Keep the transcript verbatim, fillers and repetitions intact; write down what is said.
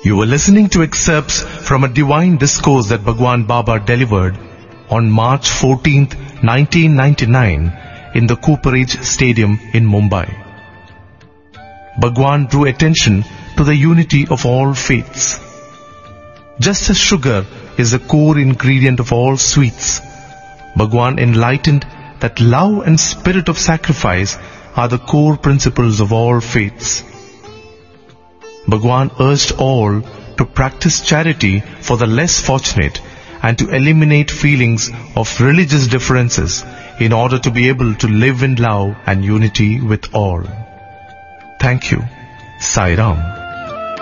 You were listening to excerpts from a divine discourse that Bhagwan Baba delivered on March fourteenth, nineteen ninety-nine in the Cooperage Stadium in Mumbai. Bhagwan drew attention to the unity of all faiths. Just as sugar is the core ingredient of all sweets, Bhagwan enlightened that love and spirit of sacrifice are the core principles of all faiths. Bhagwan urged all to practice charity for the less fortunate and to eliminate feelings of religious differences in order to be able to live in love and unity with all. Thank you. Sai Ram.